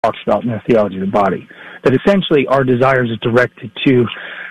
talks about in the theology of the body. That essentially our desires are directed to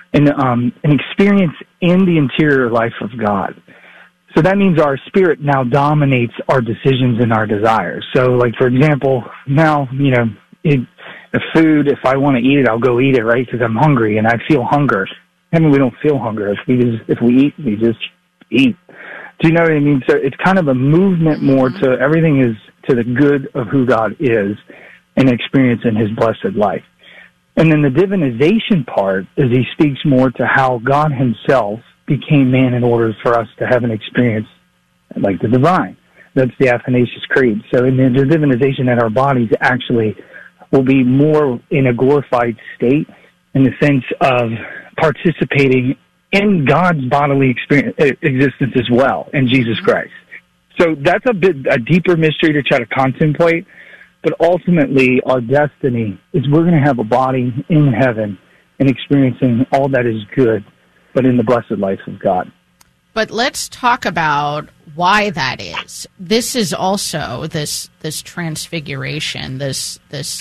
an experience in the interior life of God. So that means our spirit now dominates our decisions and our desires. So, like, for example, now, the food, if I want to eat it, I'll go eat it, right? Because I'm hungry and I feel hunger. I mean, we don't feel hunger. If we eat, we just eat. Do you know what I mean? So it's kind of a movement more to everything is to the good of who God is and experience in his blessed life. And then the divinization part is he speaks more to how God himself became man in order for us to have an experience like the divine. That's the Athanasius Creed. So in the divinization that our bodies actually will be more in a glorified state in the sense of participating in God's bodily existence as well in Jesus Christ. So that's a deeper mystery to try to contemplate. But ultimately, our destiny is we're going to have a body in heaven and experiencing all that is good, but in the blessed life of God. But let's talk about why that is. This is also this transfiguration, this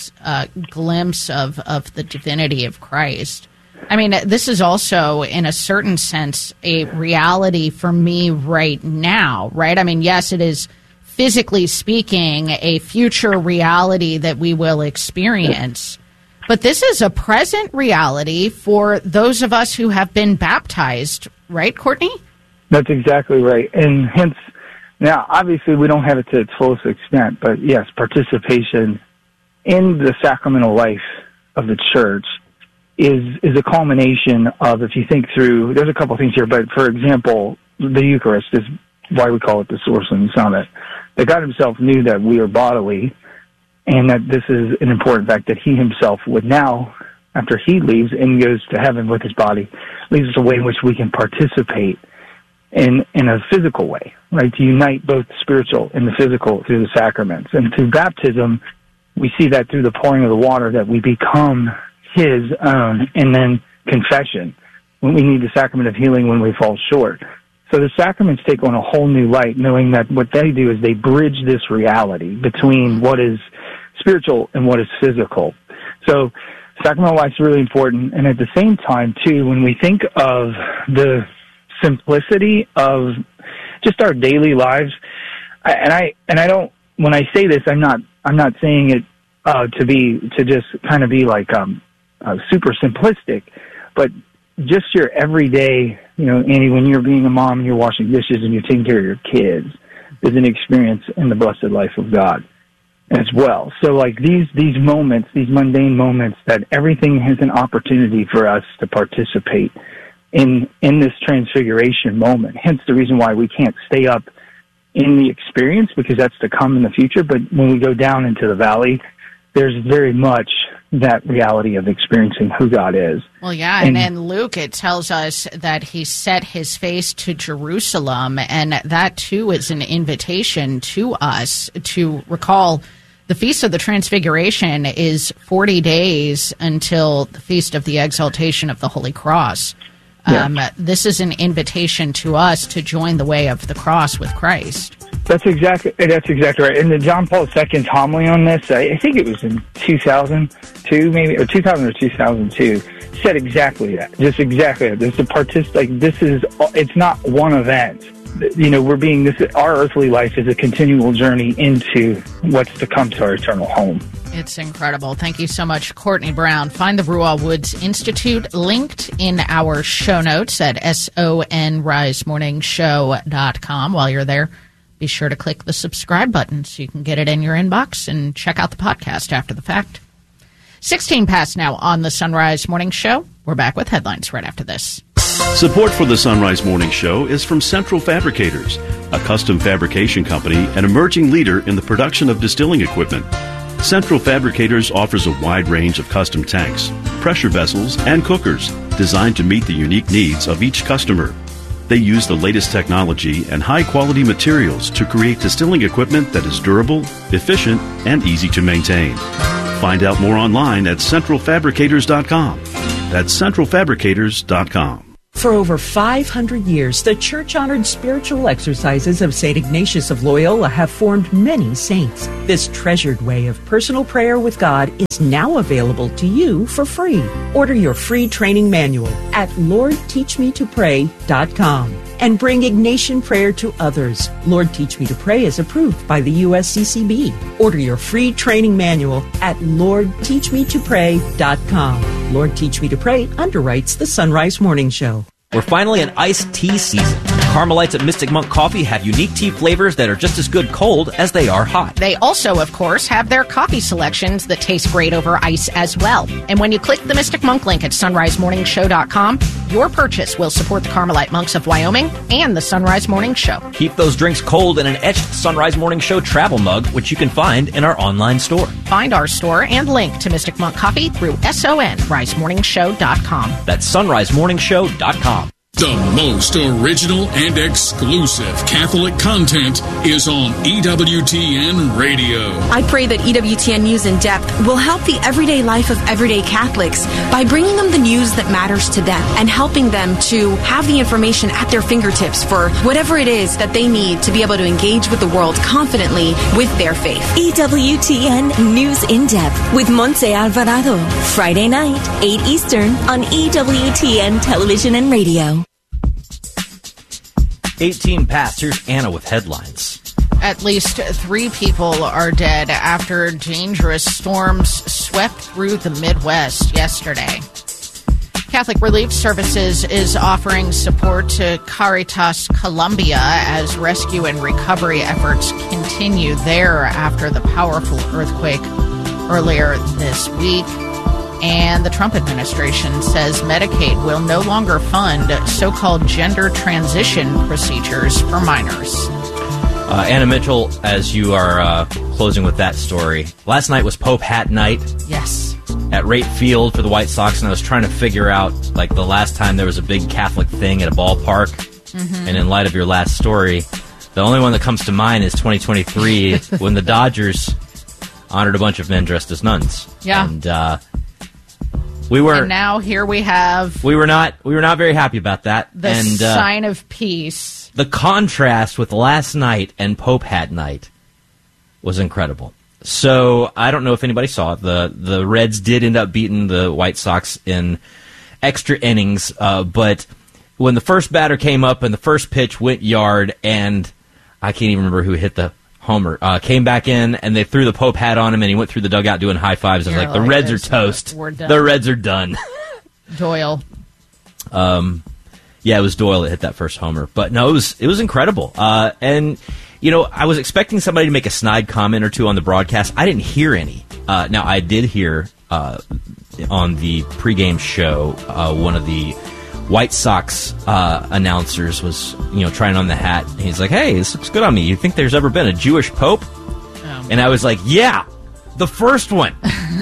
glimpse of the divinity of Christ. I mean, this is also, in a certain sense, a reality for me right now, right? I mean, yes, it is, physically speaking, a future reality that we will experience. But this is a present reality for those of us who have been baptized, right, Courtney? That's exactly right. And hence, now, obviously, we don't have it to its fullest extent, but yes, participation in the sacramental life of the church is a culmination of, if you think through, there's a couple things here, but for example, the Eucharist is why we call it the source and the summit. That God himself knew that we are bodily, and that this is an important fact that he himself would now, after he leaves and goes to heaven with his body, leaves us a way in which we can participate in a physical way, right? To unite both the spiritual and the physical through the sacraments. And through baptism, we see that through the pouring of the water that we become his own, and then confession, when we need the sacrament of healing when we fall short. So the sacraments take on a whole new light, knowing that what they do is they bridge this reality between what is spiritual and what is physical. So sacramental life is really important. And at the same time, too, when we think of the simplicity of just our daily lives, I don't, when I say this, I'm not saying it to just kind of be like super simplistic, but just your everyday, Annie, when you're being a mom and you're washing dishes and you're taking care of your kids, is an experience in the blessed life of God as well. So like these moments, these mundane moments, that everything has an opportunity for us to participate in this transfiguration moment. Hence the reason why we can't stay up in the experience, because that's to come in the future. But when we go down into the valley, there's very much that reality of experiencing who God is. Well, yeah, and in Luke, it tells us that he set his face to Jerusalem, and that, too, is an invitation to us to recall the Feast of the Transfiguration is 40 days until the Feast of the Exaltation of the Holy Cross. Yeah. This is an invitation to us to join the way of the cross with Christ. That's exactly right. And the John Paul II's homily on this, I think it was in 2002, maybe, or 2000 or 2002, said exactly that. Just exactly that. It's not one event. Our earthly life is a continual journey into what's to come to our eternal home. It's incredible. Thank you so much, Courtney Brown. Find the Ruah Woods Institute linked in our show notes at sonrisemorningshow.com. While you're there, be sure to click the subscribe button so you can get it in your inbox and check out the podcast after the fact. 16 past now on the Sunrise Morning Show. We're back with headlines right after this. Support for the Sunrise Morning Show is from Central Fabricators, a custom fabrication company and emerging leader in the production of distilling equipment. Central Fabricators offers a wide range of custom tanks, pressure vessels, and cookers designed to meet the unique needs of each customer. They use the latest technology and high-quality materials to create distilling equipment that is durable, efficient, and easy to maintain. Find out more online at centralfabricators.com. That's centralfabricators.com. For over 500 years, the church-honored spiritual exercises of St. Ignatius of Loyola have formed many saints. This treasured way of personal prayer with God is now available to you for free. Order your free training manual at LordTeachMeToPray.com and bring Ignatian prayer to others. Lord Teach Me to Pray is approved by the USCCB. Order your free training manual at LordTeachMeToPray.com. Lord Teach Me to Pray underwrites the Sunrise Morning Show. We're finally in iced tea season. Carmelites at Mystic Monk Coffee have unique tea flavors that are just as good cold as they are hot. They also, of course, have their coffee selections that taste great over ice as well. And when you click the Mystic Monk link at sunrisemorningshow.com, your purchase will support the Carmelite Monks of Wyoming and the Sunrise Morning Show. Keep those drinks cold in an etched Sunrise Morning Show travel mug, which you can find in our online store. Find our store and link to Mystic Monk Coffee through sunrisemorningshow.com. That's sunrisemorningshow.com. The most original and exclusive Catholic content is on EWTN Radio. I pray that EWTN News in Depth will help the everyday life of everyday Catholics by bringing them the news that matters to them and helping them to have the information at their fingertips for whatever it is that they need to be able to engage with the world confidently with their faith. EWTN News in Depth with Montse Alvarado. Friday night, 8 Eastern on EWTN Television and Radio. 18 past. Here's Anna with headlines. At least 3 people are dead after dangerous storms swept through the Midwest yesterday. Catholic Relief Services is offering support to Caritas Colombia as rescue and recovery efforts continue there after the powerful earthquake earlier this week. And the Trump administration says Medicaid will no longer fund so-called gender transition procedures for minors. Anna Mitchell, as you are closing with that story, last night was Pope Hat Night. Yes. At Rate Field for the White Sox, and I was trying to figure out, like, the last time there was a big Catholic thing at a ballpark. Mm-hmm. And in light of your last story, the only one that comes to mind is 2023 when the Dodgers honored a bunch of men dressed as nuns. Yeah. And and now here we have... We were not very happy about that. The sign of peace. The contrast with last night and Pope Hat Night was incredible. So, I don't know if anybody saw it. The Reds did end up beating the White Sox in extra innings, but when the first batter came up and the first pitch went yard, and I can't even remember who hit the homer, came back in, and they threw the Pope hat on him, and he went through the dugout doing high fives. I was like, the Reds are toast. We're done. The Reds are done. Doyle. Yeah, it was Doyle that hit that first homer. But no, it was incredible. And, you know, I was expecting somebody to make a snide comment or two on the broadcast. I didn't hear any. Now, I did hear on the pregame show one of the White Sox announcers was, trying on the hat. He's like, hey, this looks good on me. You think there's ever been a Jewish pope? And I was like, yeah, the first one.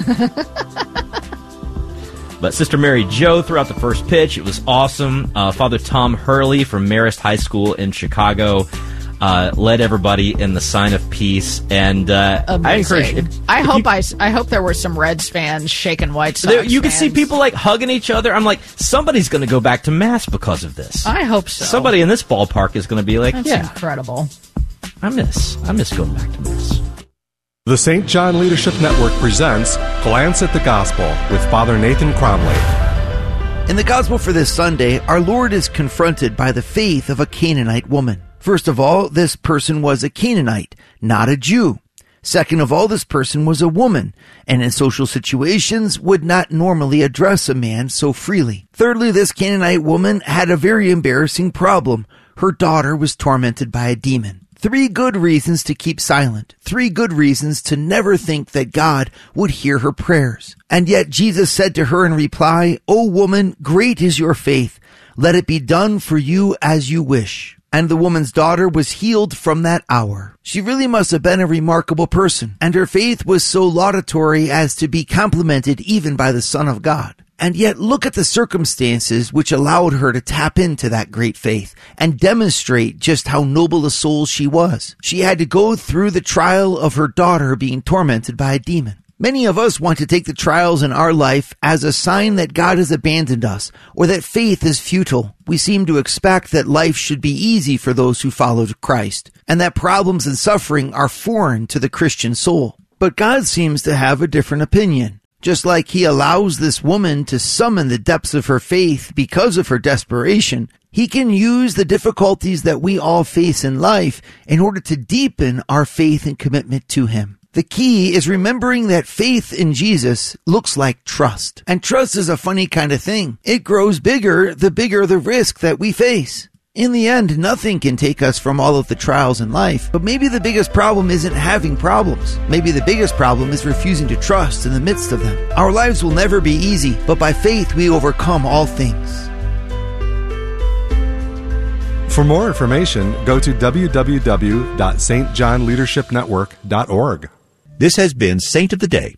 But Sister Mary Jo threw out the first pitch. It was awesome. Father Tom Hurley from Marist High School in Chicago led everybody in the sign of peace. And I encourage. I hope there were some Reds fans shaking White Sox. You could see people like hugging each other. I'm like, somebody's going to go back to mass because of this. I hope so. Somebody in this ballpark is going to be like, that's incredible. I miss going back to mass. The St. John Leadership Network presents Glance at the Gospel with Father Nathan Cromley. In the Gospel for this Sunday, our Lord is confronted by the faith of a Canaanite woman. First of all, this person was a Canaanite, not a Jew. Second of all, this person was a woman, and in social situations would not normally address a man so freely. Thirdly, this Canaanite woman had a very embarrassing problem. Her daughter was tormented by a demon. 3 good reasons to keep silent. 3 good reasons to never think that God would hear her prayers. And yet Jesus said to her in reply, "O woman, great is your faith. Let it be done for you as you wish." And the woman's daughter was healed from that hour. She really must have been a remarkable person, and her faith was so laudatory as to be complimented even by the Son of God. And yet look at the circumstances which allowed her to tap into that great faith and demonstrate just how noble a soul she was. She had to go through the trial of her daughter being tormented by a demon. Many of us want to take the trials in our life as a sign that God has abandoned us or that faith is futile. We seem to expect that life should be easy for those who follow Christ and that problems and suffering are foreign to the Christian soul. But God seems to have a different opinion. Just like he allows this woman to summon the depths of her faith because of her desperation, he can use the difficulties that we all face in life in order to deepen our faith and commitment to him. The key is remembering that faith in Jesus looks like trust. And trust is a funny kind of thing. It grows bigger the risk that we face. In the end, nothing can take us from all of the trials in life, but maybe the biggest problem isn't having problems. Maybe the biggest problem is refusing to trust in the midst of them. Our lives will never be easy, but by faith we overcome all things. For more information, go to www.stjohnleadershipnetwork.org. This has been Saint of the Day.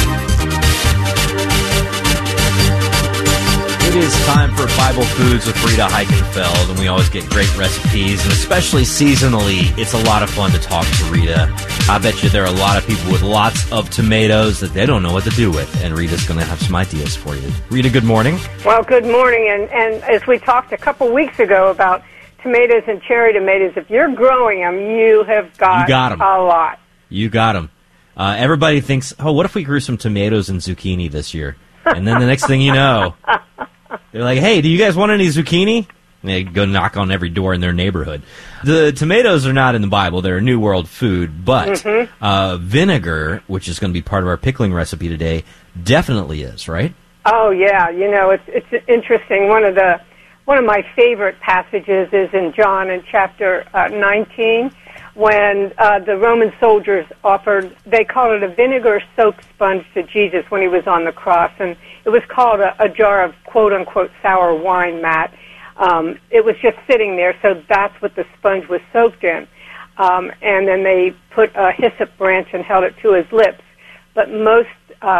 It is time for Bible Foods with Rita Heikenfeld, and we always get great recipes, and especially seasonally, it's a lot of fun to talk to Rita. I bet you there are a lot of people with lots of tomatoes that they don't know what to do with, and Rita's going to have some ideas for you. Rita, good morning. Well, good morning, and as we talked a couple weeks ago about tomatoes and cherry tomatoes, if you're growing them, you have got a lot. You got them. Everybody thinks, oh, what if we grew some tomatoes and zucchini this year? And then the next thing you know, they're like, hey, do you guys want any zucchini? And they go knock on every door in their neighborhood. The tomatoes are not in the Bible. They're a New World food. But vinegar, which is going to be part of our pickling recipe today, definitely is, right? Oh, yeah. You know, it's interesting. One of my favorite passages is in John in chapter 19, when the Roman soldiers offered, they called it a vinegar-soaked sponge to Jesus when he was on the cross, and it was called a jar of quote-unquote sour wine, Matt. It was just sitting there, so that's what the sponge was soaked in. And then they put a hyssop branch and held it to his lips. But most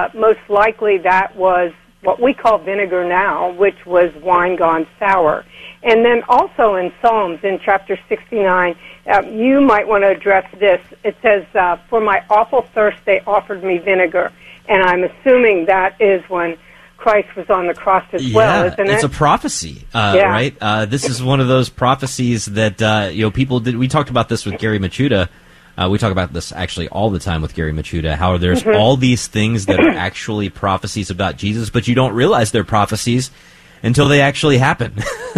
likely that was what we call vinegar now, which was wine gone sour. And then also in Psalms, in chapter 69, you might want to address this. It says, for my awful thirst they offered me vinegar. And I'm assuming that is when Christ was on the cross as well, isn't it? It's a prophecy, right? This is one of those prophecies that people did. We talked about this with Gary Machuda. We talk about this actually all the time with Gary Machuda, how there's all these things that are actually prophecies about Jesus, but you don't realize they're prophecies until they actually happen.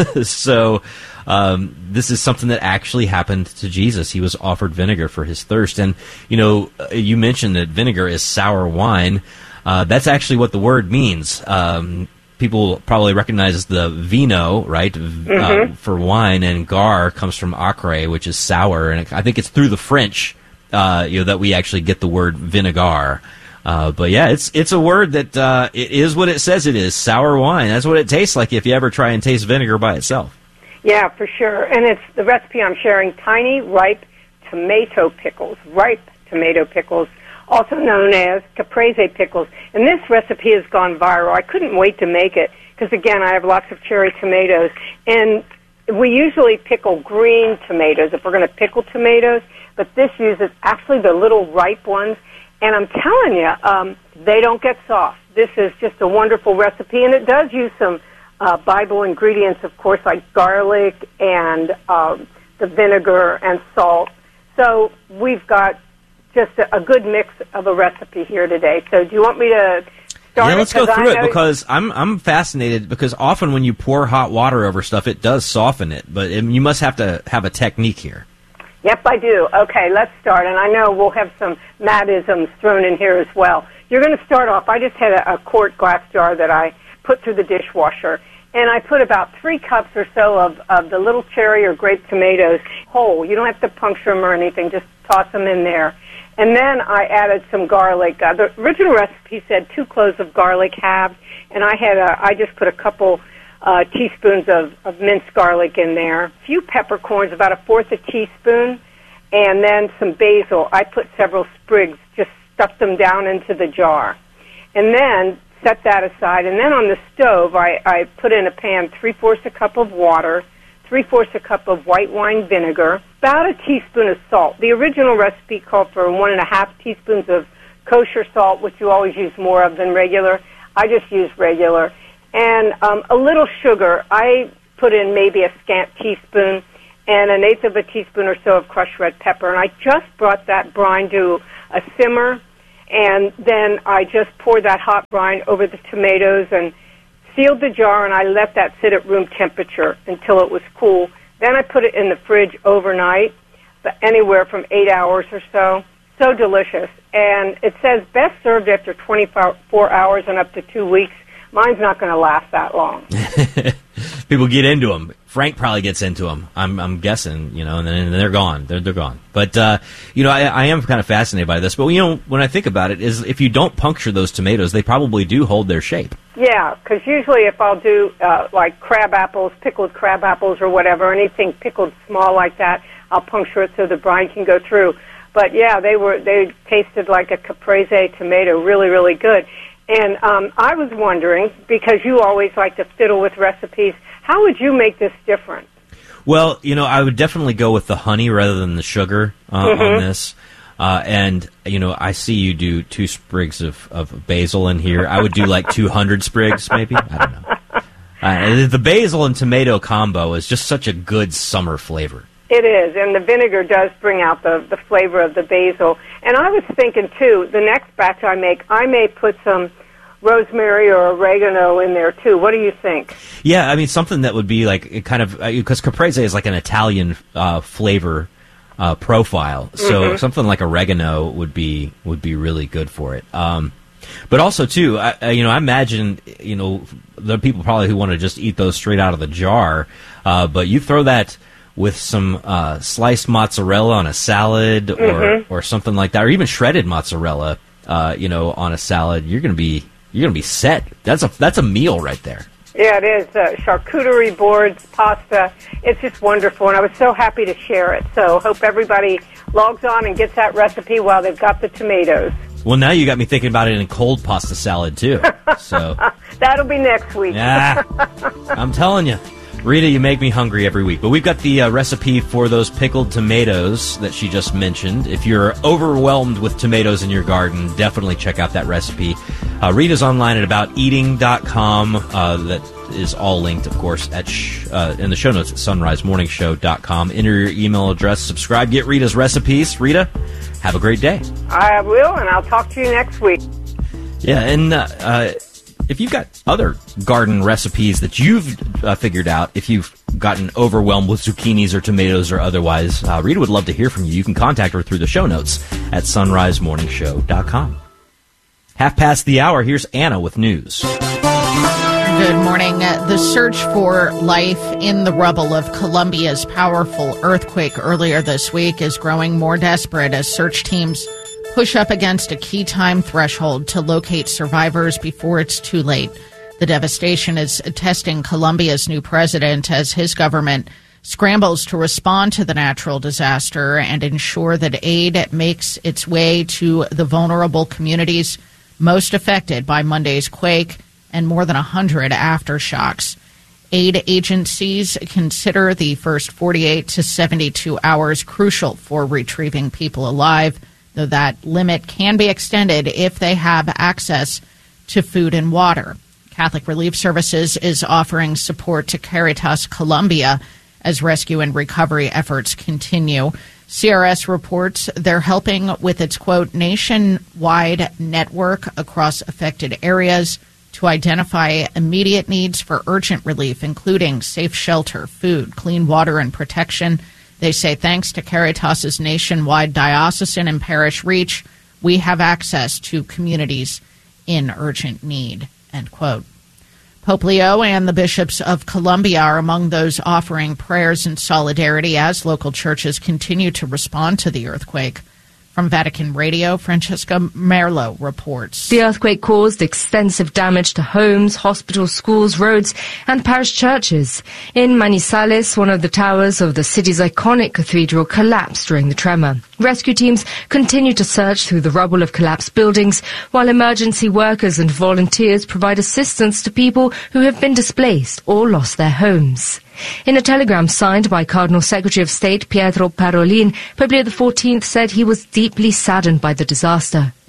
So this is something that actually happened to Jesus. He was offered vinegar for his thirst. And, you mentioned that vinegar is sour wine. That's actually what the word means. People probably recognize the vino, right, for wine, and gar comes from acre, which is sour, and I think it's through the French, that we actually get the word vinegar. But yeah, it's a word that it is what it says it is, sour wine. That's what it tastes like if you ever try and taste vinegar by itself. Yeah, for sure. And it's the recipe I'm sharing: tiny, ripe tomato pickles, also known as caprese pickles. And this recipe has gone viral. I couldn't wait to make it because, again, I have lots of cherry tomatoes. And we usually pickle green tomatoes if we're going to pickle tomatoes, but this uses actually the little ripe ones. And I'm telling you, they don't get soft. This is just a wonderful recipe, and it does use some Bible ingredients, of course, like garlic and the vinegar and salt. So we've got just a good mix of a recipe here today. So do you want me to start? Yeah, let's go through it, because I'm fascinated, because often when you pour hot water over stuff, it does soften it, but you must have to have a technique here. Yep, I do. Okay, let's start. And I know we'll have some Mattisms thrown in here as well. You're going to start off. I just had a quart glass jar that I put through the dishwasher, and I put about 3 cups or so of the little cherry or grape tomatoes whole. You don't have to puncture them or anything. Just toss them in there. And then I added some garlic. The original recipe said 2 cloves of garlic halved, and I just put a couple teaspoons of minced garlic in there, a few peppercorns, about 1/4 teaspoon, and then some basil. I put several sprigs, just stuck them down into the jar. And then set that aside. And then on the stove, I put in a pan 3/4 a cup of water, 3/4 a cup of white wine vinegar, about a teaspoon of salt. The original recipe called for 1.5 teaspoons of kosher salt, which you always use more of than regular. I just use regular. And a little sugar. I put in maybe a scant teaspoon and 1/8 of a teaspoon or so of crushed red pepper. And I just brought that brine to a simmer, and then I just poured that hot brine over the tomatoes and sealed the jar, and I let that sit at room temperature until it was cool. Then I put it in the fridge overnight, anywhere from 8 hours or so. So delicious. And it says best served after 24 hours and up to 2 weeks. Mine's not going to last that long. People get into them. Frank probably gets into them. I'm guessing, and then they're gone. They're gone. But I am kind of fascinated by this. But when I think about it, is if you don't puncture those tomatoes, they probably do hold their shape. Yeah, because usually if I'll do like crab apples, pickled crab apples or whatever, anything pickled small like that, I'll puncture it so the brine can go through. But yeah, they tasted like a caprese tomato, really, really good. And I was wondering, because you always like to fiddle with recipes, how would you make this different? Well, I would definitely go with the honey rather than the sugar on this. And I see you do 2 sprigs of basil in here. I would do like 200 sprigs, maybe. I don't know. The basil and tomato combo is just such a good summer flavor. It is, and the vinegar does bring out the flavor of the basil. And I was thinking, too, the next batch I may put some rosemary or oregano in there, too. What do you think? Yeah, I mean, something that would be like kind of, because caprese is like an Italian flavor profile, so something like oregano would be really good for it. But also, too, I imagine, there are people probably who want to just eat those straight out of the jar, but you throw that with some sliced mozzarella on a salad or something like that, or even shredded mozzarella, on a salad, you're gonna be set. That's a meal right there. Yeah, it is. Charcuterie boards, pasta. It's just wonderful, and I was so happy to share it. So hope everybody logs on and gets that recipe while they've got the tomatoes. Well, now you got me thinking about it in cold pasta salad too. So that'll be next week. Yeah, I'm telling you. Rita, you make me hungry every week. But we've got the recipe for those pickled tomatoes that she just mentioned. If you're overwhelmed with tomatoes in your garden, definitely check out that recipe. Rita's online at abouteating.com. That is all linked, of course, in the show notes at sunrisemorningshow.com. Enter your email address, subscribe, get Rita's recipes. Rita, have a great day. I will, and I'll talk to you next week. Yeah, and if you've got other garden recipes that you've figured out, if you've gotten overwhelmed with zucchinis or tomatoes or otherwise, Rita would love to hear from you. You can contact her through the show notes at sunrisemorningshow.com. 1:30. Here's Anna with news. Good morning. The search for life in the rubble of Colombia's powerful earthquake earlier this week is growing more desperate as search teams push up against a key time threshold to locate survivors before it's too late. The devastation is testing Colombia's new president as his government scrambles to respond to the natural disaster and ensure that aid makes its way to the vulnerable communities most affected by Monday's quake and more than 100 aftershocks. Aid agencies consider the first 48 to 72 hours crucial for retrieving people alive, though that limit can be extended if they have access to food and water. Catholic Relief Services is offering support to Caritas Colombia as rescue and recovery efforts continue. CRS reports they're helping with its, quote, nationwide network across affected areas to identify immediate needs for urgent relief, including safe shelter, food, clean water, and protection. They say thanks to Caritas's nationwide diocesan and parish reach, we have access to communities in urgent need, end quote. Pope Leo and the bishops of Colombia are among those offering prayers and solidarity as local churches continue to respond to the earthquake. From Vatican Radio, Francesca Merlo reports. The earthquake caused extensive damage to homes, hospitals, schools, roads, and parish churches. In Manizales, one of the towers of the city's iconic cathedral collapsed during the tremor. Rescue teams continue to search through the rubble of collapsed buildings, while emergency workers and volunteers provide assistance to people who have been displaced or lost their homes. In a telegram signed by Cardinal Secretary of State Pietro Parolin, Pope Leo XIV said he was deeply saddened by the disaster.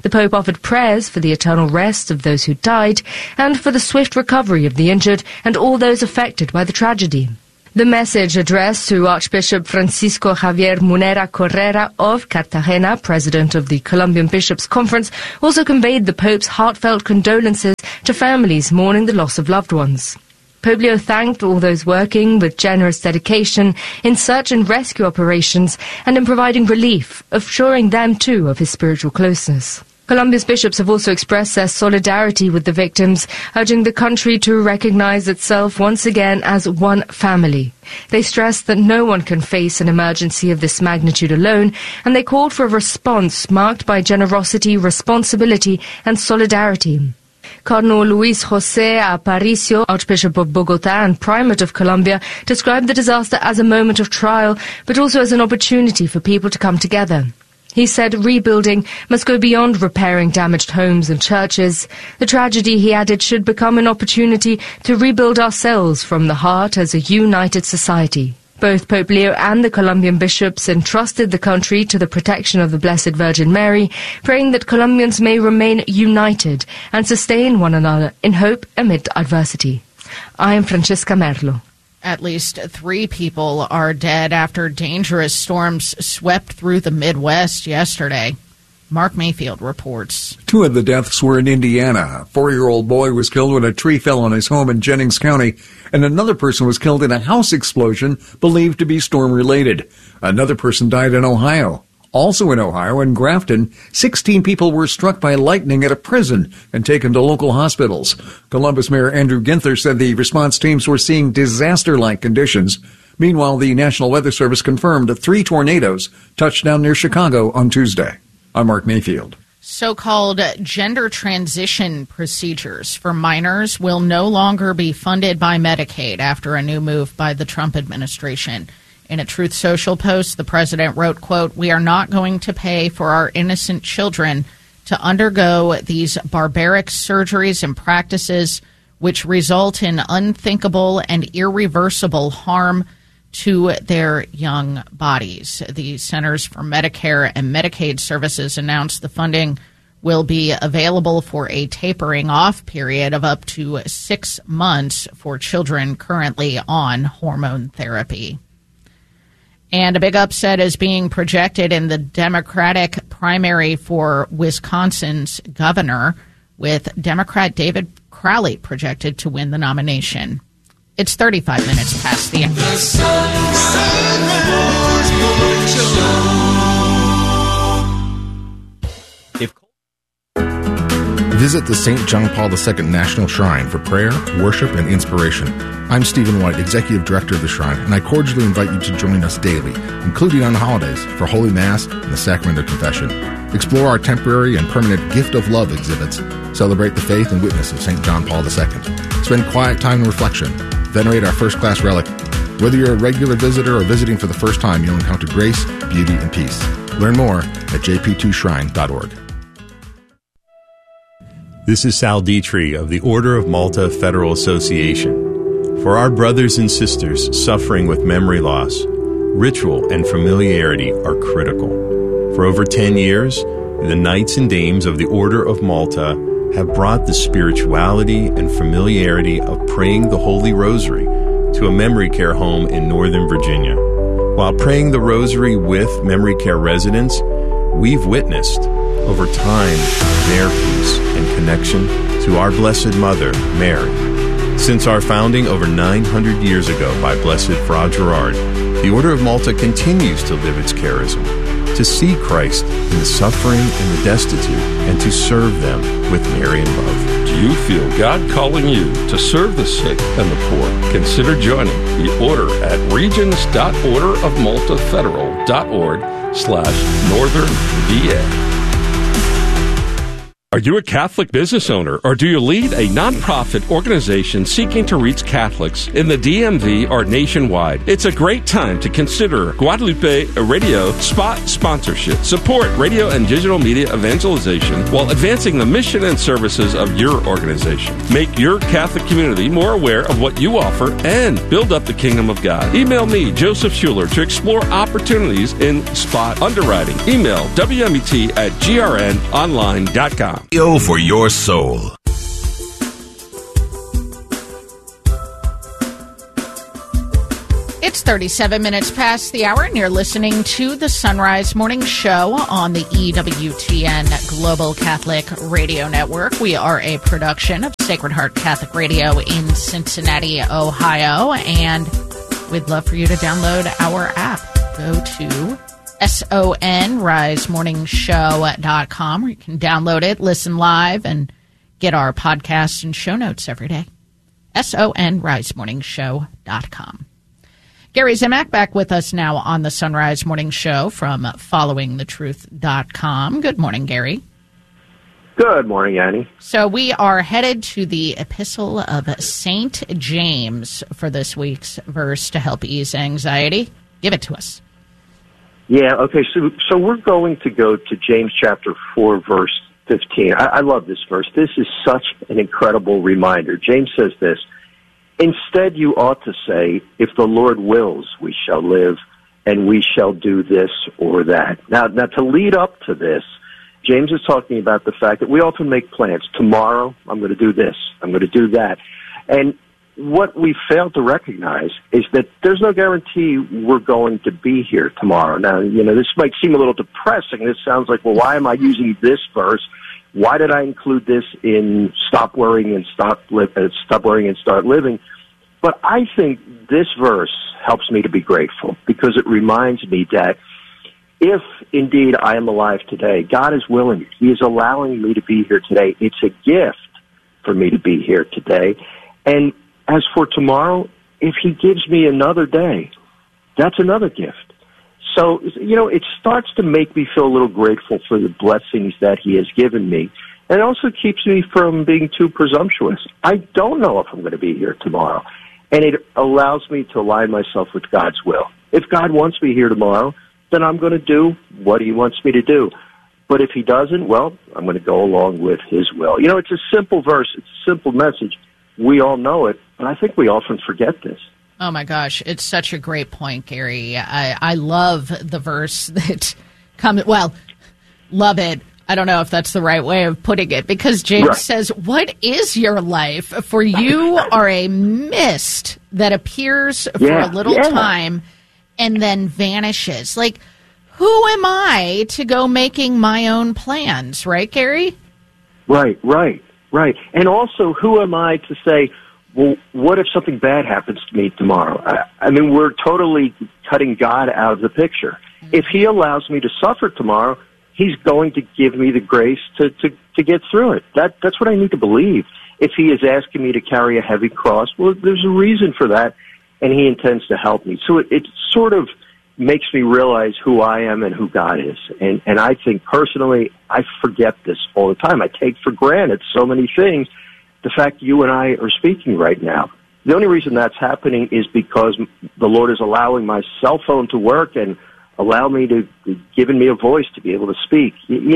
The Pope offered prayers for the eternal rest of those who died and for the swift recovery of the injured and all those affected by the tragedy. The message addressed to Archbishop Francisco Javier Munera Correra of Cartagena, president of the Colombian Bishops' Conference, also conveyed the Pope's heartfelt condolences to families mourning the loss of loved ones. Pope Leo thanked all those working with generous dedication in search and rescue operations and in providing relief, assuring them too of his spiritual closeness. Colombia's bishops have also expressed their solidarity with the victims, urging the country to recognize itself once again as one family. They stressed that no one can face an emergency of this magnitude alone, and they called for a response marked by generosity, responsibility, and solidarity. Cardinal Luis José Aparicio, Archbishop of Bogotá and Primate of Colombia, described the disaster as a moment of trial, but also as an opportunity for people to come together. He said rebuilding must go beyond repairing damaged homes and churches. The tragedy, he added, should become an opportunity to rebuild ourselves from the heart as a united society. Both Pope Leo and the Colombian bishops entrusted the country to the protection of the Blessed Virgin Mary, praying that Colombians may remain united and sustain one another in hope amid adversity. I am Francesca Merlo. At least 3 people are dead after dangerous storms swept through the Midwest yesterday. Mark Mayfield reports. 2 of the deaths were in Indiana. A 4-year-old boy was killed when a tree fell on his home in Jennings County, and another person was killed in a house explosion believed to be storm-related. Another person died in Ohio. Also in Ohio, in Grafton, 16 people were struck by lightning at a prison and taken to local hospitals. Columbus Mayor Andrew Ginther said the response teams were seeing disaster-like conditions. Meanwhile, the National Weather Service confirmed that 3 tornadoes touched down near Chicago on Tuesday. I'm Mark Mayfield. So-called gender transition procedures for minors will no longer be funded by Medicaid after a new move by the Trump administration. In a Truth Social post, the president wrote, quote, "We are not going to pay for our innocent children to undergo these barbaric surgeries and practices which result in unthinkable and irreversible harm to their young bodies." The Centers for Medicare and Medicaid Services announced the funding will be available for a tapering off period of up to 6 months for children currently on hormone therapy. And a big upset is being projected in the Democratic primary for Wisconsin's governor, with Democrat David Crowley projected to win the nomination. It's 35 minutes past the end. Visit the St. John Paul II National Shrine for prayer, worship, and inspiration. I'm Stephen White, Executive Director of the Shrine, and I cordially invite you to join us daily, including on holidays, for Holy Mass and the Sacrament of Confession. Explore our temporary and permanent Gift of Love exhibits. Celebrate the faith and witness of St. John Paul II. Spend quiet time in reflection. Venerate our first-class relic. Whether you're a regular visitor or visiting for the first time, you'll encounter grace, beauty, and peace. Learn more at jp2shrine.org. This is Sal Dietrich of the Order of Malta Federal Association. For our brothers and sisters suffering with memory loss, ritual and familiarity are critical. For over 10 years, the Knights and Dames of the Order of Malta have brought the spirituality and familiarity of praying the Holy Rosary to a memory care home in Northern Virginia. While praying the Rosary with memory care residents, we've witnessed, over time, their peace and connection to our Blessed Mother, Mary. Since our founding over 900 years ago by Blessed Fra Gerard, the Order of Malta continues to live its charism, to see Christ in the suffering and the destitute, and to serve them with Marian love. Do you feel God calling you to serve the sick and the poor? Consider joining the Order at regions.orderofmaltafederal.org/Northern VA. Are you a Catholic business owner, or do you lead a nonprofit organization seeking to reach Catholics in the DMV or nationwide? It's a great time to consider Guadalupe Radio spot sponsorship. Support radio and digital media evangelization while advancing the mission and services of your organization. Make your Catholic community more aware of what you offer and build up the kingdom of God. Email me, Joseph Schuler, to explore opportunities in spot underwriting. Email WMET@grnonline.com. For your soul. It's 37 minutes past the hour, and you're listening to the Sunrise Morning Show on the EWTN Global Catholic Radio Network. We are a production of Sacred Heart Catholic Radio in Cincinnati, Ohio, and we'd love for you to download our app. Go to sonrisemorningshow.com, where you can download it, listen live, and get our podcasts and show notes every day. sonrisemorningshow.com. Gary Zimak back with us now on the Sunrise Morning Show from followingthetruth.com. Good morning, Gary. Good morning, Annie. So we are headed to the Epistle of St. James for this week's verse to help ease anxiety. Give it to us. Yeah, okay, so we're going to go to James chapter 4, verse 15. I love this verse. This is such an incredible reminder. James says this, "Instead you ought to say, if the Lord wills, we shall live, and we shall do this or that." Now to lead up to this, James is talking about the fact that we often make plans. Tomorrow, I'm going to do this, I'm going to do that. And what we fail to recognize is that there's no guarantee we're going to be here tomorrow. Now, this might seem a little depressing. This sounds like, well, why am I using this verse? Why did I include this in Stop Worrying and Start Living? But I think this verse helps me to be grateful because it reminds me that if indeed I am alive today, God is willing. He is allowing me to be here today. It's a gift for me to be here today. And as for tomorrow, if he gives me another day, that's another gift. So, it starts to make me feel a little grateful for the blessings that he has given me. And it also keeps me from being too presumptuous. I don't know if I'm going to be here tomorrow. And it allows me to align myself with God's will. If God wants me here tomorrow, then I'm going to do what he wants me to do. But if he doesn't, well, I'm going to go along with his will. It's a simple verse. It's a simple message. We all know it, but I think we often forget this. Oh, my gosh. It's such a great point, Gary. I love the verse that comes, love it. I don't know if that's the right way of putting it, because James says, what is your life? For you are a mist that appears for a little time and then vanishes. Like, who am I to go making my own plans, right, Gary? Right. And also, who am I to say, well, what if something bad happens to me tomorrow? I mean, we're totally cutting God out of the picture. If he allows me to suffer tomorrow, he's going to give me the grace to get through it. That's what I need to believe. If he is asking me to carry a heavy cross, well, there's a reason for that, and he intends to help me. So it sort of makes me realize who I am and who God is. And I think personally, I forget this all the time. I take for granted so many things. The fact you and I are speaking right now. The only reason that's happening is because the Lord is allowing my cell phone to work and giving me a voice to be able to speak.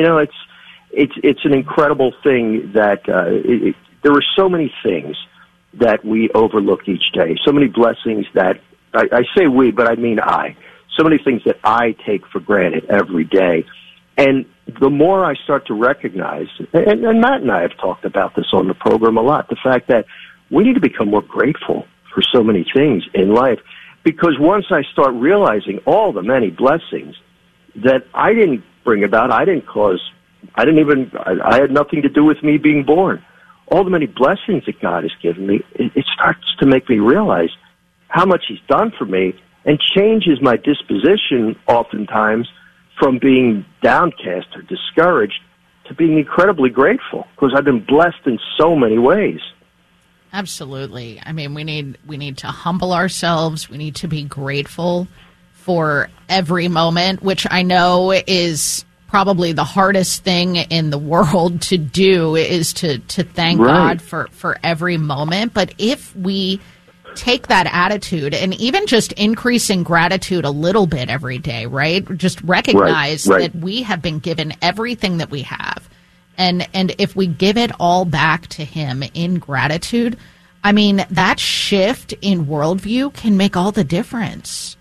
It's an incredible thing that there are so many things that we overlook each day. So many blessings that I say we, but I mean I. So many things that I take for granted every day. And the more I start to recognize, and Matt and I have talked about this on the program a lot, the fact that we need to become more grateful for so many things in life. Because once I start realizing all the many blessings that I didn't bring about, I didn't cause, I had nothing to do with me being born. All the many blessings that God has given me, it starts to make me realize how much he's done for me, and changes my disposition oftentimes from being downcast or discouraged to being incredibly grateful because I've been blessed in so many ways. Absolutely. I mean, we need to humble ourselves. We need to be grateful for every moment, which I know is probably the hardest thing in the world to do is to thank Right. God for every moment. But if we take that attitude and even just increasing gratitude a little bit every day, right? Just recognize Right. that we have been given everything that we have. And if we give it all back to him in gratitude, I mean, that shift in worldview can make all the difference.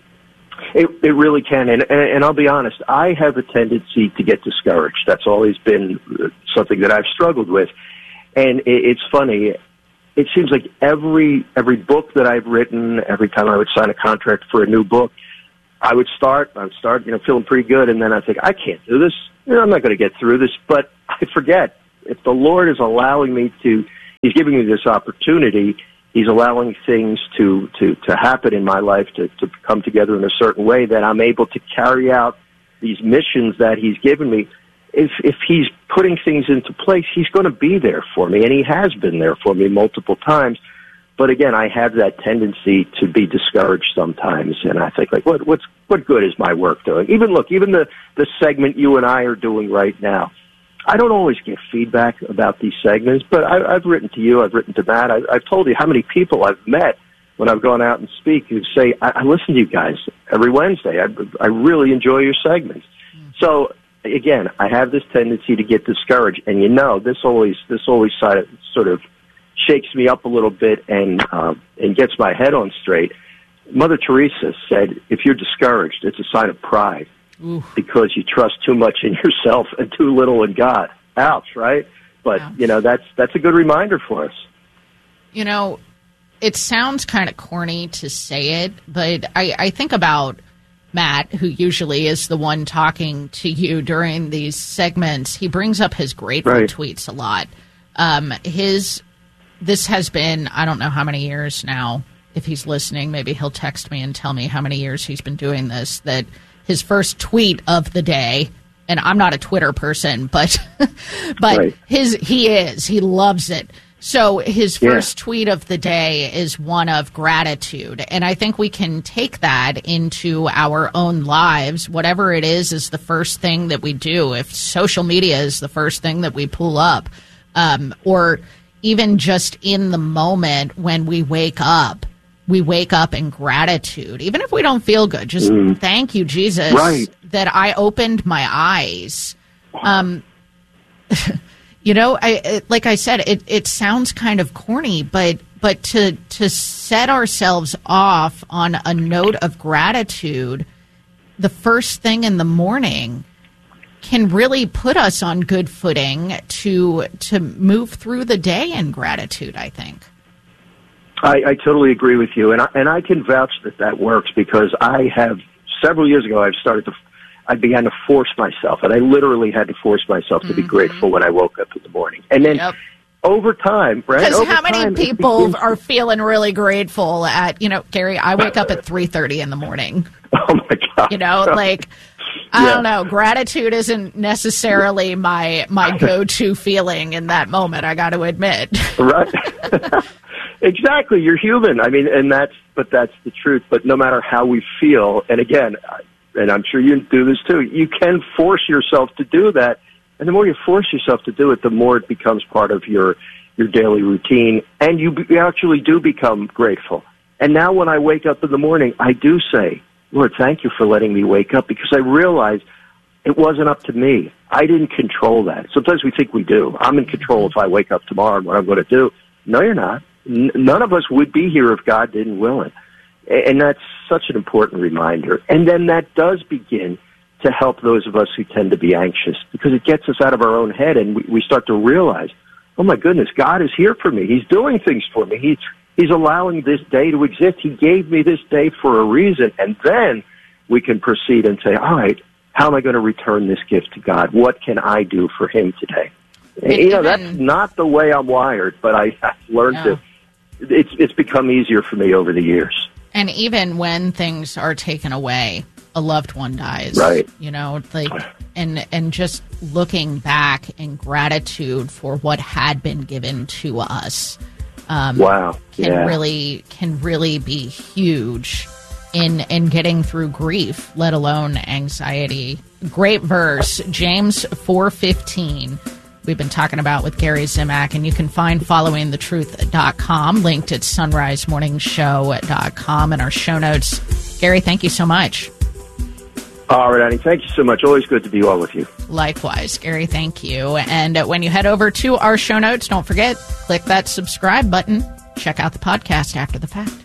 It really can, and I'll be honest, I have a tendency to get discouraged. That's always been something that I've struggled with. And it's funny, it seems like every book that I've written, every time I would sign a contract for a new book, I would start, feeling pretty good, and then I think, I can't do this. I'm not going to get through this. But I forget, if the Lord is allowing me He's giving me this opportunity, He's allowing things to happen in my life, to come together in a certain way that I'm able to carry out these missions that He's given me. If He's putting things into place, He's going to be there for me, and He has been there for me multiple times. But again, I have that tendency to be discouraged sometimes, and I think, like, what good is my work doing? Even the segment you and I are doing right now, I don't always get feedback about these segments, but I've written to you, I've written to Matt, I've told you how many people I've met when I've gone out and speak who say, I listen to you guys every Wednesday. I really enjoy your segments. So, again, I have this tendency to get discouraged, and this always sort of shakes me up a little bit and gets my head on straight. Mother Teresa said, if you're discouraged, it's a sign of pride. Ooh. Because you trust too much in yourself and too little in God. Ouch, right? But, that's a good reminder for us. It sounds kind of corny to say it, but I think about Matt, who usually is the one talking to you during these segments. He brings up his grateful tweets a lot. This has been, I don't know how many years now. If he's listening, maybe he'll text me and tell me how many years he's been doing this, that his first tweet of the day, and I'm not a Twitter person, but he loves it. So his first tweet of the day is one of gratitude. And I think we can take that into our own lives. Whatever it is the first thing that we do. If social media is the first thing that we pull up, or even just in the moment when we wake up in gratitude. Even if we don't feel good, just thank you, Jesus, that I opened my eyes. Like I said, it sounds kind of corny, but to set ourselves off on a note of gratitude the first thing in the morning can really put us on good footing to move through the day in gratitude, I think. I totally agree with you, and I can vouch that works, because I have, several years ago, I began to force myself, and I literally had to force myself to be grateful when I woke up in the morning. And then over time, right? Because how many people are feeling really grateful at, Gary, I wake up at 3:30 in the morning. Oh, my God. I don't know. Gratitude isn't necessarily my go-to feeling in that moment, I got to admit. Right. Exactly. You're human. I mean, that's the truth. But no matter how we feel, and again, and I'm sure you do this too, you can force yourself to do that. And the more you force yourself to do it, the more it becomes part of your daily routine. And you actually do become grateful. And now when I wake up in the morning, I do say, Lord, thank you for letting me wake up, because I realize it wasn't up to me. I didn't control that. Sometimes we think we do. I'm in control if I wake up tomorrow and what I'm going to do. No, you're not. None of us would be here if God didn't will it. And that's such an important reminder. And then that does begin to help those of us who tend to be anxious, because it gets us out of our own head, and we start to realize, oh my goodness, God is here for me. He's doing things for me. He's allowing this day to exist. He gave me this day for a reason. And then we can proceed and say, all right, how am I going to return this gift to God? What can I do for Him today? That's not the way I'm wired, but I've learned to. It's become easier for me over the years. And even when things are taken away, a loved one dies. Right. And just looking back in gratitude for what had been given to us. Can really be huge in getting through grief, let alone anxiety great verse, James 4:15. We've been talking about with Gary Zimak, and you can find followingthetruth.com linked at sunrisemorningshow.com in our show notes. Gary, thank you so much. All right, Annie, thank you so much. Always good to be on with you. Likewise, Gary, thank you. And when you head over to our show notes, don't forget, click that subscribe button. Check out the podcast after the fact.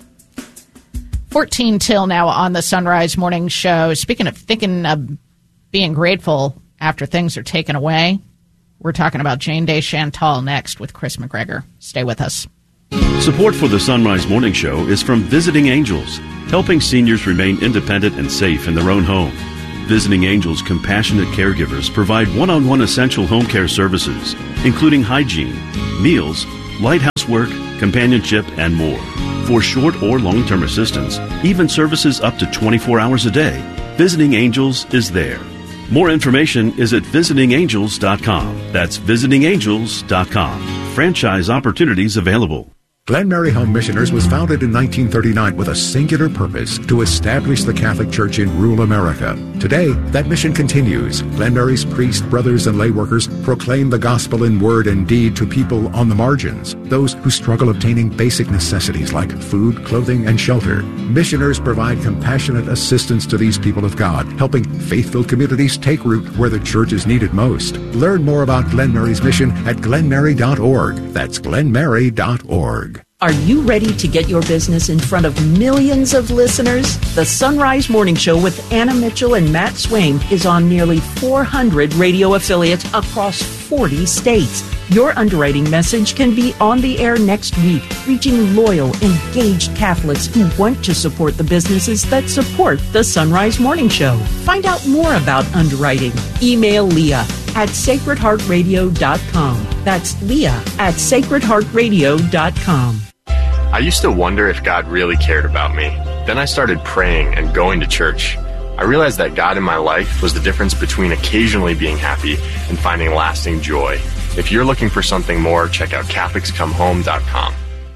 14 till now on the Sunrise Morning Show. Speaking of thinking of being grateful after things are taken away, we're talking about Jane Day Chantal next with Chris McGregor. Stay with us. Support for the Sunrise Morning Show is from Visiting Angels, helping seniors remain independent and safe in their own home. Visiting Angels compassionate caregivers provide one-on-one essential home care services, including hygiene, meals, light housework, companionship, and more. For short or long-term assistance, even services up to 24 hours a day, Visiting Angels is there. More information is at visitingangels.com. That's visitingangels.com. Franchise opportunities available. Glen Mary Home Missioners was founded in 1939 with a singular purpose: to establish the Catholic Church in rural America. Today, that mission continues. Glen Mary's priests, brothers, and lay workers proclaim the gospel in word and deed to people on the margins, those who struggle obtaining basic necessities like food, clothing, and shelter. Missioners provide compassionate assistance to these people of God, helping faith-filled communities take root where the church is needed most. Learn more about Glen Mary's mission at glenmary.org. That's glenmary.org. Are you ready to get your business in front of millions of listeners? The Sunrise Morning Show with Anna Mitchell and Matt Swain is on nearly 400 radio affiliates across 40 states. Your underwriting message can be on the air next week, reaching loyal, engaged Catholics who want to support the businesses that support the Sunrise Morning Show. Find out more about underwriting. Email Leah at sacredheartradio.com. That's Leah at sacredheartradio.com. I used to wonder if God really cared about me. Then I started praying and going to church. I realized that God in my life was the difference between occasionally being happy and finding lasting joy. If you're looking for something more, check out CatholicsComeHome.com.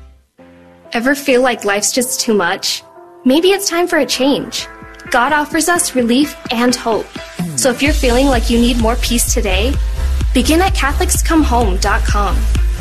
Ever feel like life's just too much? Maybe it's time for a change. God offers us relief and hope. So if you're feeling like you need more peace today, begin at CatholicsComeHome.com.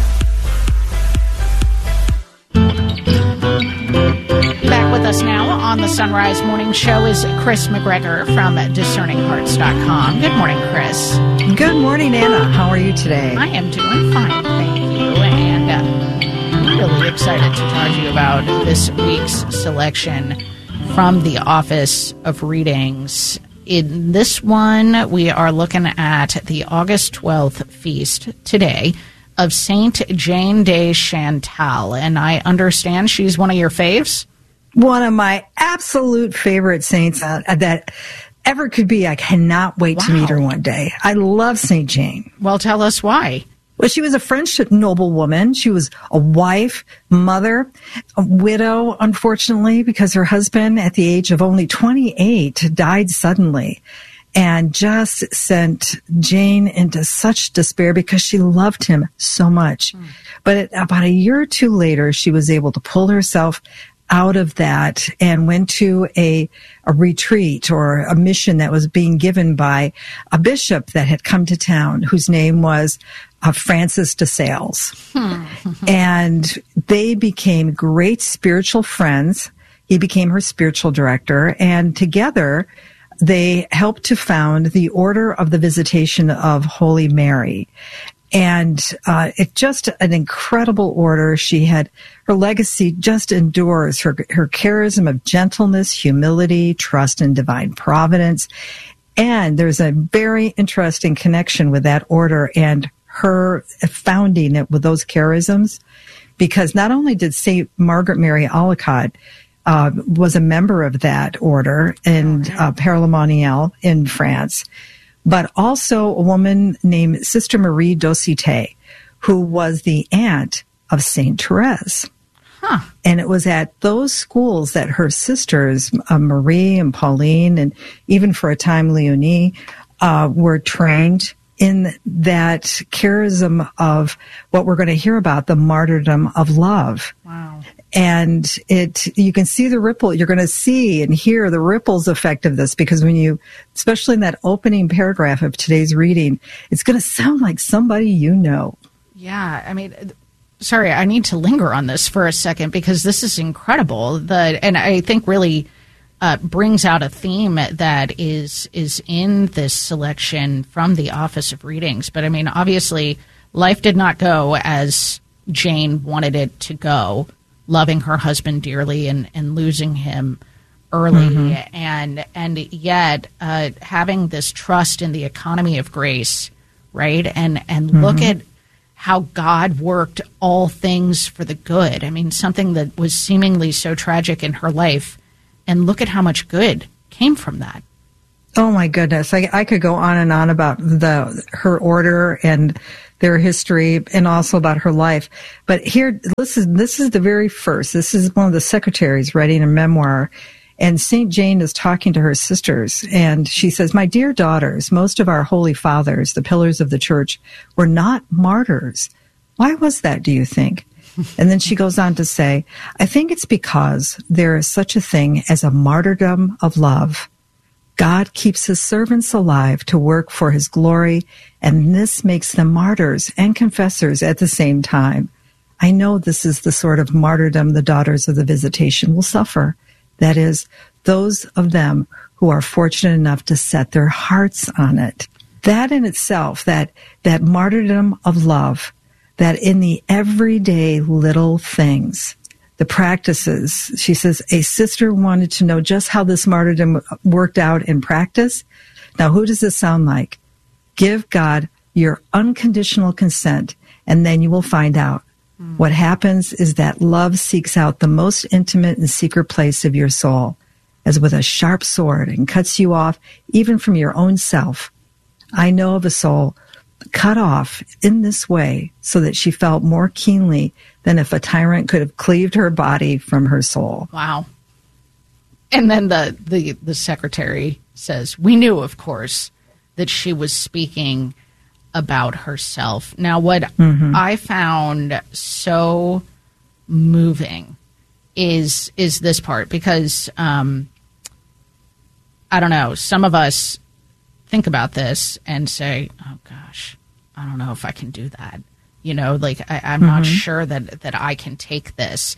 Back with us now on the Sunrise Morning Show is Chris McGregor from DiscerningHearts.com. Good morning, Chris. Good morning, Anna. How are you today? I am doing fine, thank you. And I'm really excited to talk to you about this week's selection from the Office of Readings. In this one, we are looking at the August 12th feast today of Saint Jane Day Chantal, and I understand she's one of your faves? One of my absolute favorite saints that ever could be. I cannot wait to meet her one day. I love Saint Jane. Well, tell us why. Well, she was a French noblewoman. She was a wife, mother, a widow, unfortunately, because her husband, at the age of only 28, died suddenly. And just sent Jane into such despair because she loved him so much. But about a year or two later, she was able to pull herself out of that and went to a retreat or a mission that was being given by a bishop that had come to town, whose name was Francis de Sales. And they became great spiritual friends. He became her spiritual director, and together they helped to found the Order of the Visitation of Holy Mary. And it's just an incredible order. She had, her legacy just endures, her charism of gentleness, humility, trust in divine providence. And there's a very interesting connection with that order and her founding it with those charisms, because not only did St. Margaret Mary Alacoque was a member of that order in Père-la-Monial in France, but also a woman named Sister Marie d'Aucité, who was the aunt of Saint Therese. And it was at those schools that her sisters, Marie and Pauline, and even for a time Leonie, were trained in that charism of what we're going to hear about, the martyrdom of love. Wow. And you can see the ripple. You're going to see and hear the ripples effect of this, because especially in that opening paragraph of today's reading, it's going to sound like somebody you know. Yeah, I mean, sorry, I need to linger on this for a second, because this is incredible. And I think really brings out a theme that is in this selection from the Office of Readings. But I mean, obviously, life did not go as Jane wanted it to go, loving her husband dearly and losing him early, and yet having this trust in the economy of grace, right? And look at how God worked all things for the good. I mean, something that was seemingly so tragic in her life, and look at how much good came from that. Oh my goodness. I could go on and on about her order and their history, and also about her life. But here, this is the very first. This is one of the secretaries writing a memoir, and St. Jane is talking to her sisters, and she says, "My dear daughters, most of our holy fathers, the pillars of the church, were not martyrs. Why was that, do you think?" And then she goes on to say, "I think it's because there is such a thing as a martyrdom of love. God keeps his servants alive to work for his glory, and this makes them martyrs and confessors at the same time. I know this is the sort of martyrdom the daughters of the Visitation will suffer. That is, those of them who are fortunate enough to set their hearts on it." That in itself, that martyrdom of love, that in the everyday little things, the practices, she says, a sister wanted to know just how this martyrdom worked out in practice. Now, who does this sound like? Give God your unconditional consent, and then you will find out. What happens is that love seeks out the most intimate and secret place of your soul, as with a sharp sword, and cuts you off even from your own self. I know of a soul cut off in this way so that she felt more keenly than if a tyrant could have cleaved her body from her soul. Wow. And then the secretary says, "We knew, of course, that she was speaking about herself." Now, what I found so moving is this part, because I don't know, some of us think about this and say, "Oh gosh, I don't know if I can do that." You know, like I'm not sure that I can take this.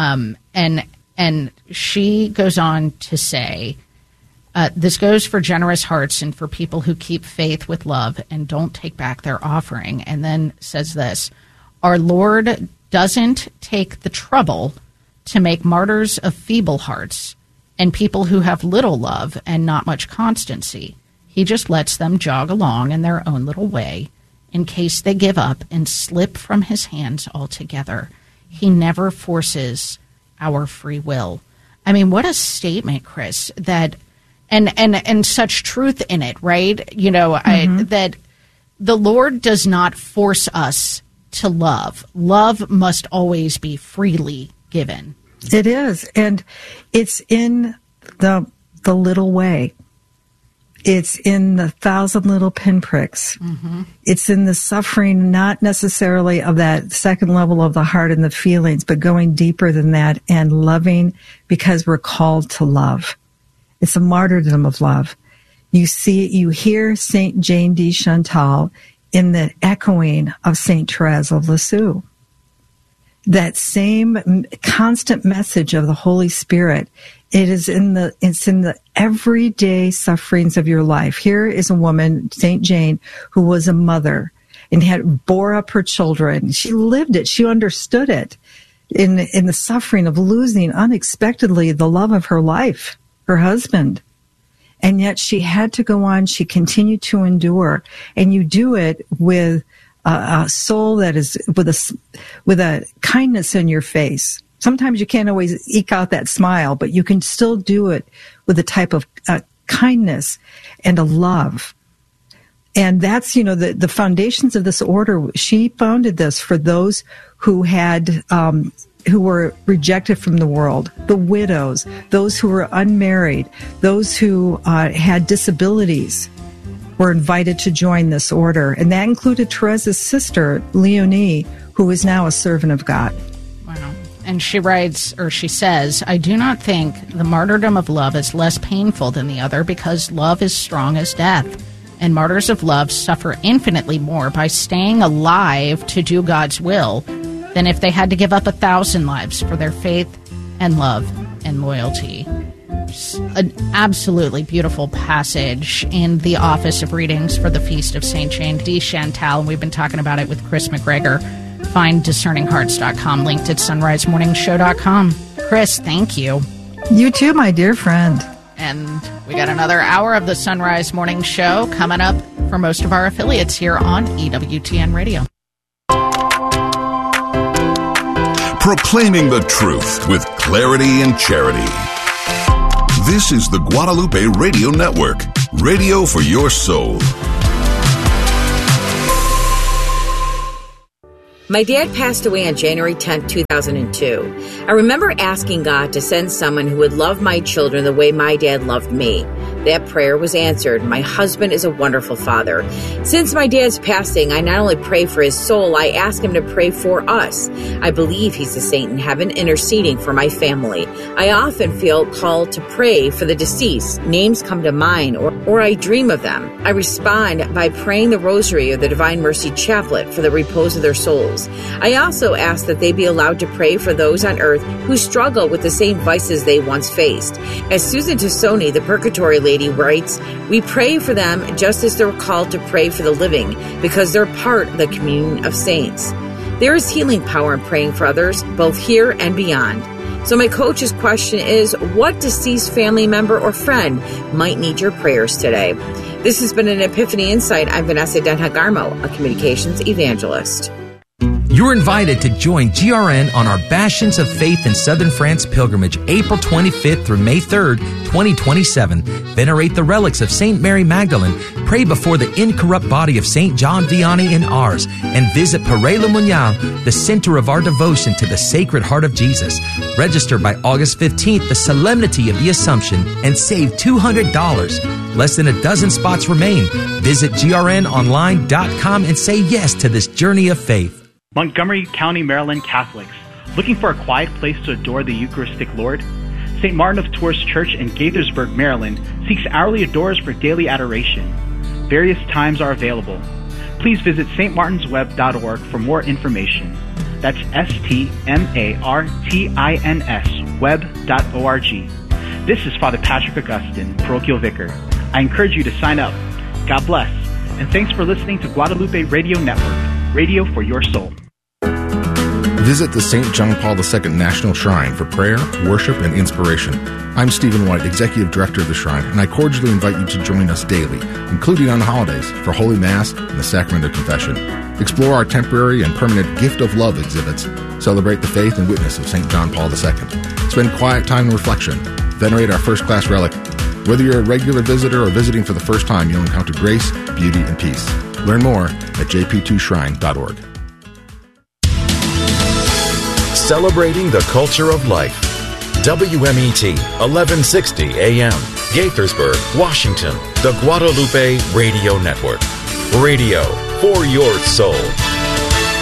And she goes on to say, this goes for generous hearts and for people who keep faith with love and don't take back their offering. And then says this: "Our Lord doesn't take the trouble to make martyrs of feeble hearts and people who have little love and not much constancy. He just lets them jog along in their own little way in case they give up and slip from his hands altogether. He never forces our free will." I mean, what a statement, Chris, that and such truth in it, right? You know, that the Lord does not force us to love. Love must always be freely given. It is, and it's in the little way. It's in the 1,000 little pinpricks. It's in the suffering, not necessarily of that second level of the heart and the feelings, but going deeper than that and loving because we're called to love. It's a martyrdom of love. You hear St. Jane de Chantal in the echoing of St. Therese of Lisieux. That same constant message of the Holy Spirit. It's in the everyday sufferings of your life. Here is a woman, St. Jane, who was a mother and bore up her children. She lived it. She understood it in the suffering of losing unexpectedly the love of her life, her husband. And yet she had to go on. She continued to endure. And you do it with a soul that is with a kindness in your face. Sometimes you can't always eke out that smile, but you can still do it with a type of kindness and a love. And that's, the foundations of this order. She founded this for those who who were rejected from the world, the widows, those who were unmarried, those who had disabilities were invited to join this order. And that included Therese's sister, Leonie, who is now a servant of God. Wow. And she writes, or she says, I do not think the martyrdom of love is less painful than the other because love is strong as death. And martyrs of love suffer infinitely more by staying alive to do God's will than if they had to give up 1,000 lives for their faith and love and loyalty. An absolutely beautiful passage in the Office of Readings for the Feast of St. Jane de Chantal, and we've been talking about it with Chris McGregor. Find discerninghearts.com, linked at sunrisemorningshow.com. Chris, thank you. You too, my dear friend. And we got another hour of the Sunrise Morning Show coming up for most of our affiliates here on EWTN Radio. Proclaiming the truth with clarity and charity. This is the Guadalupe Radio Network, radio for your soul. My dad passed away on January 10, 2002. I remember asking God to send someone who would love my children the way my dad loved me. That prayer was answered. My husband is a wonderful father. Since my dad's passing, I not only pray for his soul, I ask him to pray for us. I believe he's a saint in heaven interceding for my family. I often feel called to pray for the deceased. Names come to mind or I dream of them. I respond by praying the Rosary or the Divine Mercy Chaplet for the repose of their souls. I also ask that they be allowed to pray for those on earth who struggle with the same vices they once faced. As Susan Tassoni, the Purgatory Lady, writes, we pray for them just as they're called to pray for the living because they're part of the communion of saints. There is healing power in praying for others, both here and beyond. So my coach's question is, what deceased family member or friend might need your prayers today? This has been an Epiphany Insight. I'm Vanessa Denhagarmo, a communications evangelist. You're invited to join GRN on our Bastions of Faith in Southern France pilgrimage, April 25th through May 3rd, 2027. Venerate the relics of St. Mary Magdalene, pray before the incorrupt body of St. John Vianney in Ars, and visit Paray-le-Monial, the center of our devotion to the Sacred Heart of Jesus. Register by August 15th, the Solemnity of the Assumption, and save $200. Less than a dozen spots remain. Visit grnonline.com and say yes to this journey of faith. Montgomery County, Maryland Catholics, looking for a quiet place to adore the Eucharistic Lord? St. Martin of Tours Church in Gaithersburg, Maryland seeks hourly adorers for daily adoration. Various times are available. Please visit stmartinsweb.org for more information. That's stmartins web.org. This is Father Patrick Augustine, parochial vicar. I encourage you to sign up. God bless, and thanks for listening to Guadalupe Radio Network, radio for your soul. Visit the St. John Paul II National Shrine for prayer, worship, and inspiration. I'm Stephen White, Executive Director of the Shrine, and I cordially invite you to join us daily, including on holidays, for Holy Mass and the Sacrament of Confession. Explore our temporary and permanent Gift of Love exhibits. Celebrate the faith and witness of St. John Paul II. Spend quiet time in reflection. Venerate our first-class relic. Whether you're a regular visitor or visiting for the first time, you'll encounter grace, beauty, and peace. Learn more at jp2shrine.org. Celebrating the culture of life. WMET 1160 AM, Gaithersburg, Washington, the Guadalupe Radio Network. Radio for your soul.